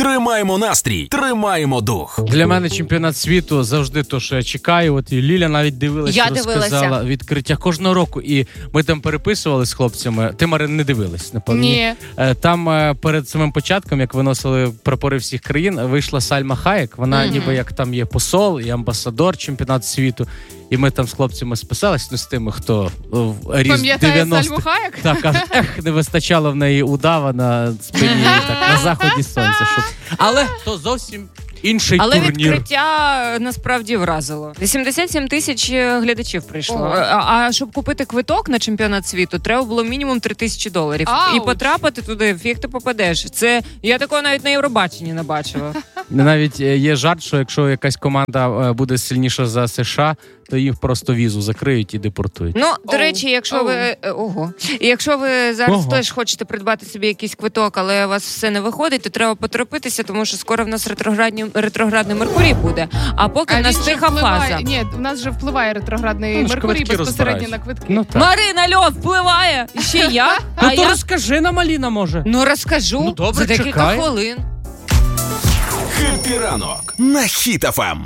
Тримаємо настрій, тримаємо дух. Для мене чемпіонат світу завжди то, що я чекаю. От і Ліля навіть дивилася, розказала відкриття кожного року. І ми там переписували з хлопцями. Ти, Марин, не дивилась, напевно? Ні. Там перед самим початком, як виносили прапори всіх країн, вийшла Сальма Хаєк. Вона ніби як там є посол і амбасадор чемпіонату світу. І ми там з хлопцями списались, з тими, хто ріс 90-х. Так, кажуть, не вистачало в неї удава на спині, так, на заході сонця. Але то зовсім інший турнір. Але відкриття насправді вразило. 87 тисяч глядачів прийшло. А щоб купити квиток на чемпіонат світу, треба було мінімум $3000. І потрапити туди, фіг ти попадеш. Це я такого навіть на Євробаченні не бачила. Навіть є жарт, що якщо якась команда буде сильніша за США, то їх просто візу закриють і депортують. Ну, до речі, якщо ви зараз теж хочете придбати собі якийсь квиток, але у вас все не виходить, то треба поторопитися, тому що скоро в нас ретроградний Меркурій буде, а поки в нас тиха фаза. Ні, в нас вже впливає ретроградний Меркурій безпосередньо на квитки. Марина, алло, впливає! І ще я? То розкажи нам, Аліна, може. Ну, розкажу. Добре, за декілька хвилин. Хеппі ранок на Хіт FM.